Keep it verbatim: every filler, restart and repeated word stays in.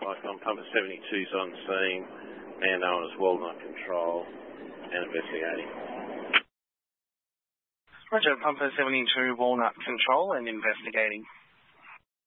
Icon Pumper seventy-two's on scene, man known as Walnut Control, and investigating. Roger, Pumper seventy-two, Walnut Control and investigating.